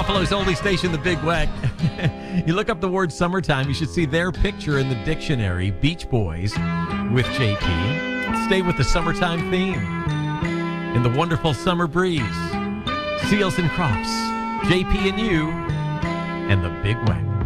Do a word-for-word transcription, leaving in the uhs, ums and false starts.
Buffalo's oldie station, The Big Wet. You look up the word summertime, you should see their picture in the dictionary, Beach Boys with J P. Stay with the summertime theme. In the wonderful summer breeze, Seals and Crofts, J P and you, and The Big Wet.